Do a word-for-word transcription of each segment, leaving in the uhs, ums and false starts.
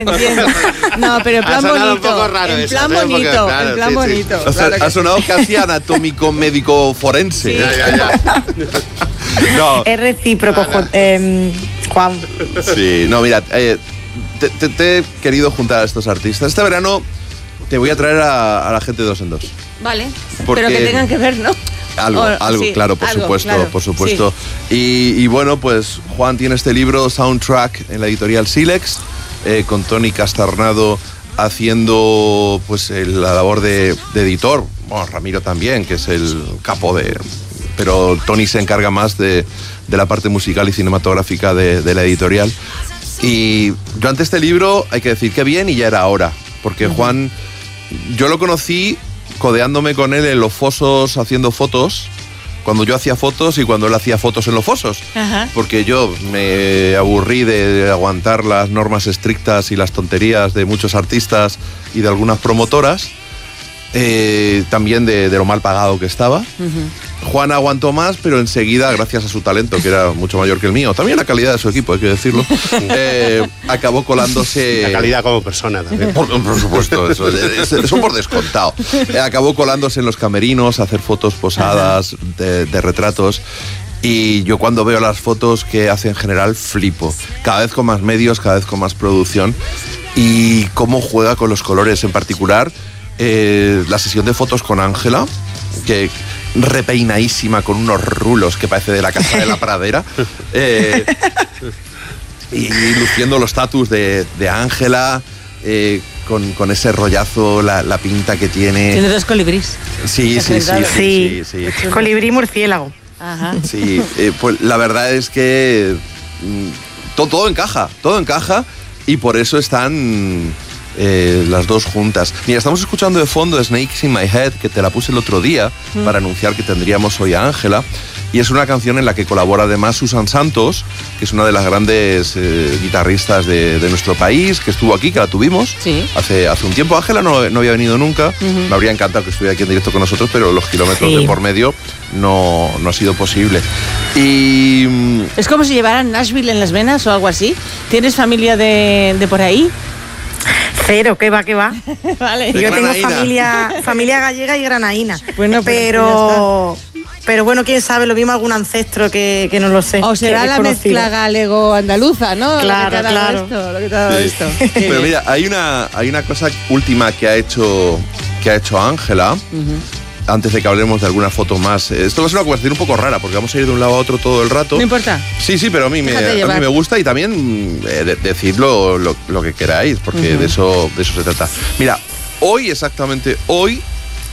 Entiendo. No, pero en plan bonito. Un poco raro en eso, plan ¿eh? Porque, bonito, claro, en plan sí, bonito. sí. O sea, Claro ha que sonado casi anatómico médico forense. Sí. Ya, ya, ya. No, Es recíproco, Jo- eh, Juan. sí, no, mira, eh, te, te- te he querido juntar a estos artistas. Este verano te voy a traer a, a la gente de dos en dos. Vale, Porque- pero que tengan que ver, ¿no? Algo, O- algo, sí, claro, por algo, supuesto, claro, por supuesto. Y, y bueno, pues Juan tiene este libro, Soundtrack, en la editorial Silex, eh, con Tony Castarnado haciendo pues el- la labor de, de editor. Bueno, Ramiro también, que es el capo de... Pero Tony se encarga más de, de la parte musical y cinematográfica de, de la editorial. Y yo ante este libro, hay que decir que bien y ya era hora, porque Juan, yo lo conocí codeándome con él en los fosos haciendo fotos, cuando yo hacía fotos y cuando él hacía fotos en los fosos. Ajá. Porque yo me aburrí de aguantar las normas estrictas y las tonterías de muchos artistas y de algunas promotoras, eh, también de, de lo mal pagado que estaba. Juan aguantó más, pero enseguida, gracias a su talento, que era mucho mayor que el mío, también la calidad de su equipo, hay que decirlo, eh, acabó colándose... La calidad como persona también. Por, por supuesto, eso, eso, eso por descontado. Eh, acabó colándose en los camerinos, a hacer fotos posadas, de, de retratos. Y yo cuando veo las fotos que hace en general, flipo. Cada vez con más medios, cada vez con más producción. Y cómo juega con los colores. En particular, eh, la sesión de fotos con Ángela, que repeinadísima, con unos rulos que parece de la Casa de la Pradera. Eh, y luciendo los tatus de de Ángela, eh, con, con ese rollazo, la, la pinta que tiene. Tiene dos colibrís. Sí, sí, sí, sí, sí, sí. Colibrí murciélago. Ajá. Sí, eh, pues la verdad es que mm, to- todo encaja, todo encaja y por eso están eh, las dos juntas. Mira, estamos escuchando de fondo Snakes in My Head, que te la puse el otro día Mm. para anunciar que tendríamos hoy a Ángela. Y es una canción en la que colabora además Susan Santos, que es una de las grandes eh, guitarristas de, de nuestro país, que estuvo aquí, que la tuvimos Sí. hace, hace un tiempo. Ángela no, no había venido nunca. Me habría encantado que estuviera aquí en directo con nosotros, pero los kilómetros Sí. de por medio no, no ha sido posible. Y mm, Es como si llevaran Nashville en las venas o algo así. ¿Tienes familia de, de por ahí? Cero, que va, que va. Vale. De Yo tengo Granaína. familia, familia gallega y granaína. Bueno, pues pero, pero bueno, quién sabe, lo mismo algún ancestro que, que no lo sé. O será que la es conocido. mezcla galego-andaluza, ¿no? Claro, Lo que te ha dado claro. esto, lo que te ha dado Sí. esto. Qué Pero bien. mira, hay una, hay una cosa última que ha hecho que ha hecho Ángela, antes de que hablemos de alguna foto más. Esto va a ser una conversación un poco rara, porque vamos a ir de un lado a otro todo el rato. No importa. Sí, sí, pero a mí me, Déjate a llevar. mí me gusta y también eh, de- decid lo, lo- lo que queráis, porque de, eso, de eso se trata. Mira, hoy, exactamente hoy,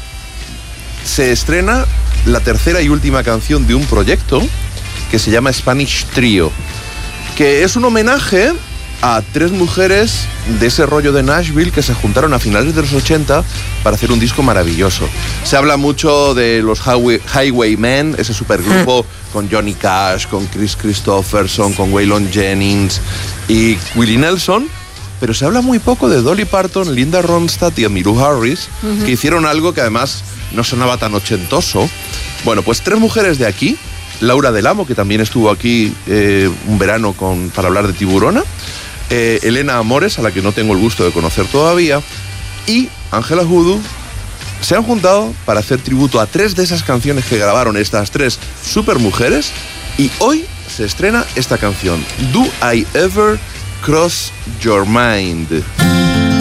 se estrena la tercera y última canción de un proyecto que se llama Spanish Trio, que es un homenaje a tres mujeres de ese rollo de Nashville que se juntaron a finales de los ochenta para hacer un disco maravilloso. Se habla mucho de los Highway, Highwaymen, ese supergrupo con Johnny Cash, con Chris Christopherson, con Waylon Jennings y Willie Nelson, pero se habla muy poco de Dolly Parton, Linda Ronstadt y Emmylou Harris, que hicieron algo que además no sonaba tan ochentoso. Bueno, pues tres mujeres de aquí, Laura Del Amo, que también estuvo aquí eh, un verano con, para hablar de Tiburona, eh, Elena Amores, a la que no tengo el gusto de conocer todavía, y Ángela Hoodoo, se han juntado para hacer tributo a tres de esas canciones que grabaron estas tres super mujeres, y hoy se estrena esta canción, Do I Ever Cross Your Mind.